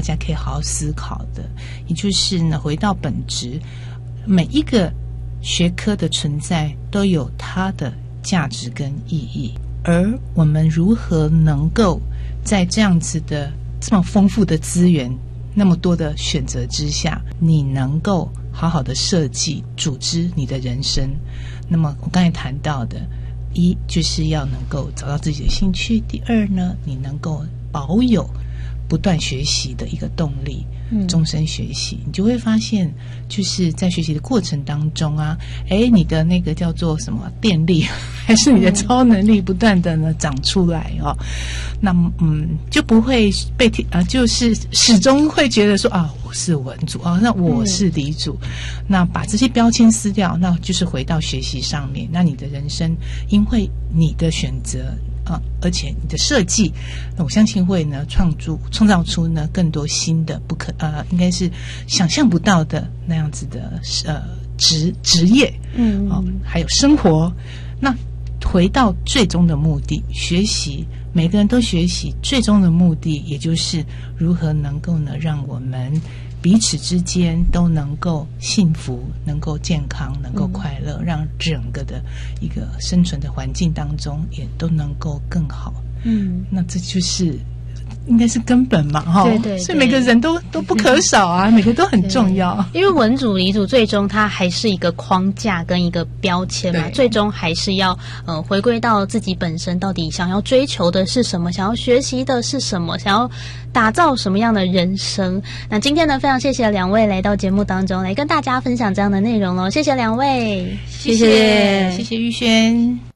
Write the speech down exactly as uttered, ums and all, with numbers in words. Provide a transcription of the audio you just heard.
家可以好好思考的，也就是呢，回到本质，每一个学科的存在都有它的价值跟意义，而我们如何能够在这样子的这么丰富的资源、那么多的选择之下，你能够好好的设计、组织你的人生。那么我刚才谈到的，一就是要能够找到自己的兴趣，第二呢，你能够保有不断学习的一个动力，终身学习，你就会发现就是在学习的过程当中啊，诶，你的那个叫做什么电力还是你的超能力不断的呢长出来哦，那么嗯就不会被啊，就是始终会觉得说啊我是文组啊，那我是理组，嗯、那把这些标签撕掉，那就是回到学习上面，那你的人生因为你的选择。啊，而且你的设计，那我相信会呢创出创造出呢更多新的不可呃，应该是想象不到的那样子的呃职职业，嗯，哦，还有生活。那回到最终的目的，学习，每个人都学习，最终的目的也就是如何能够呢让我们彼此之间都能够幸福，能够健康，能够快乐，嗯、让整个的一个生存的环境当中也都能够更好。嗯，那这就是应该是根本嘛，哈。对 对, 对，所以每个人都都不可少啊，每个都很重要。 因为文组、理组最终它还是一个框架跟一个标签嘛，最终还是要呃回归到自己本身，到底想要追求的是什么，想要学习的是什么，想要打造什么样的人生。那今天呢，非常谢谢两位来到节目当中来跟大家分享这样的内容哦，谢谢两位， 谢谢谢谢玉轩。